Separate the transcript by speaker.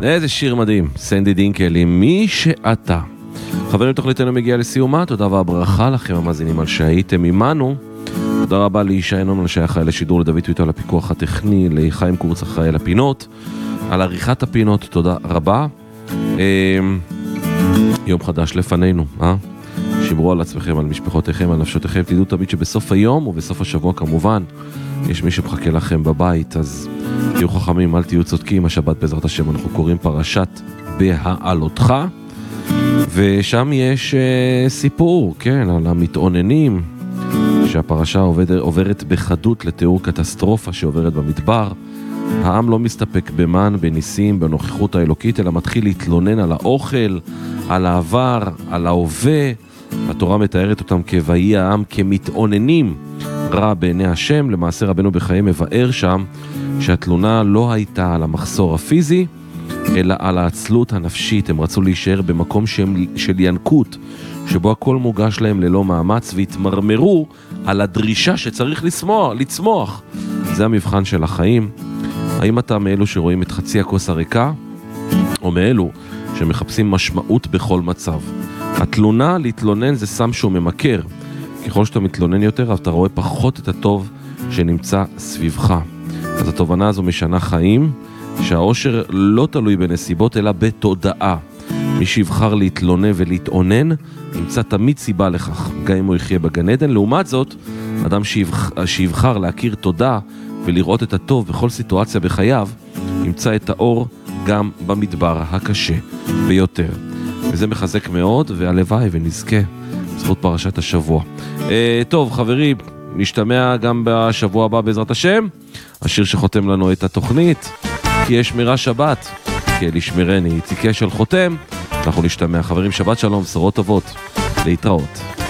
Speaker 1: איזה שיר מדהים, סנדי דינקל עם מי שאתה. חברים, תוכניתנו מגיעה לסיומה, תודה והברכה לכם המאזינים על שהייתם עמנו. תודה רבה לישי אינון על שהיה אחראי לשידור, לדוד טוויטו על הפיקוח הטכני, לחיים קורץ אחראי על הפינות, על עריכת הפינות, תודה רבה. יום חדש לפנינו, שמרו על עצמכם, על משפחותיכם, על נפשותיכם, תדעו תמיד שבסוף היום ובסוף השבוע כמובן יש מי שמחכה לכם בבית, אז תהיו חכמים, אל תהיו צודקים. השבת בעזרת השם אנחנו קוראים פרשת בהעלותך, ושם יש סיפור, כן, על המתאוננים, שהפרשה עוברת בחדות לתיאור קטסטרופה שעוברת במדבר. העם לא מסתפק במן, בניסים, בנוכחות האלוקית, אלא מתחיל להתלונן על האוכל, על העבר, על ההווה. התורה מתארת אותם כבאי העם כמתאוננים רע בעיני השם. למעשה רבנו בחיי מבאר שם שהתלונה לא הייתה על המחסור הפיזי, אלא על העצלות הנפשית. הם רצו להישאר במקום של ינקות, שבו הכל מוגש להם ללא מאמץ, והתמרמרו על הדרישה שצריך לצמוח. זה המבחן של החיים. האם אתה מאלו שרואים את חצי הכוס הריקה, או מאלו שמחפשים משמעות בכל מצב? התלונה, להתלונן זה סם שהוא ממכר. ככל שאתה מתלונן יותר, אתה רואה פחות את הטוב שנמצא סביבך. אז התובנה הזו משנה חיים, שהאושר לא תלוי בנסיבות, אלא בתודעה. מי שיבחר להתלונן ולהתאונן, ימצא תמיד סיבה לכך, גם אם הוא יחיה בגן עדן. לעומת זאת, אדם שיבחר להכיר תודה ולראות את הטוב בכל סיטואציה בחייו, ימצא את האור גם במדבר הקשה ביותר. וזה מחזק מאוד, והלוואי ונזכה בזכות פרשת השבוע. טוב, חברים, נשתמע גם בשבוע הבא בעזרת השם. השיר שחותם לנו את התוכנית, כי יש שמירה שבת, כי אל ישמרני, איציק אשל חותם. אנחנו נשתמע. חברים, שבת שלום, בשורות טובות, להתראות.